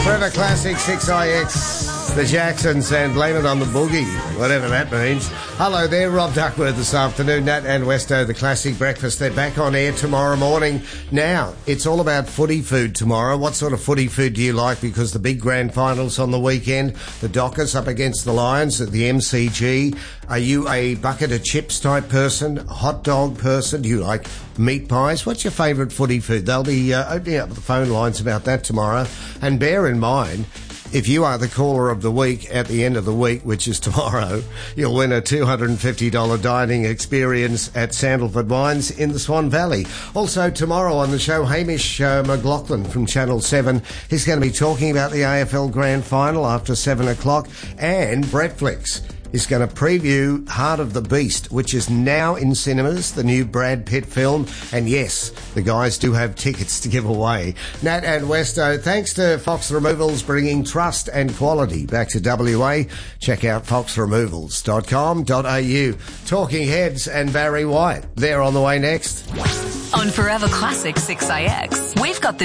Forever Classic 6IX, the Jacksons, and Blame It on the Boogie, whatever that means. Hello there, Rob Duckworth this afternoon. Nat and Westo, the Classic Breakfast. They're back on air tomorrow morning. Now, it's all about footy food tomorrow. What sort of footy food do you like? Because the big grand finals on the weekend, the Dockers up against the Lions at the MCG. Are you a bucket of chips type person, a hot dog person? Do you like meat pies? What's your favourite footy food? They'll be opening up the phone lines about that tomorrow. And bear in mind, if you are the caller of the week at the end of the week, which is tomorrow, you'll win a $250 dining experience at Sandalford Wines in the Swan Valley. Also tomorrow on the show, Hamish McLaughlin from Channel 7. He's going to be talking about the AFL Grand Final after 7 o'clock. And Bretflix is going to preview Heart of the Beast, which is now in cinemas, the new Brad Pitt film. And yes, the guys do have tickets to give away. Nat and Westo, thanks to Fox Removals, bringing trust and quality back to WA. Check out foxremovals.com.au. Talking Heads and Barry White, they're on the way next. On Forever Classic 6IX, we've got the